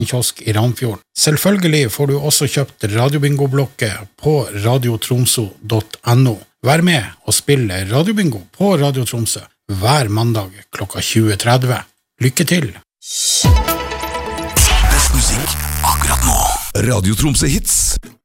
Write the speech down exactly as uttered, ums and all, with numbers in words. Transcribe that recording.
en kiosk i Ramfjorden. Selvfølgelig får du også kjøpt radiobingo-blokket på radiotromso punktum no. Vær med og spille radiobingo på Radio Tromsø hver mandag klokka tjue tretti. Lykke til! Best musikk akkurat nå. Radio Tromsø Hits.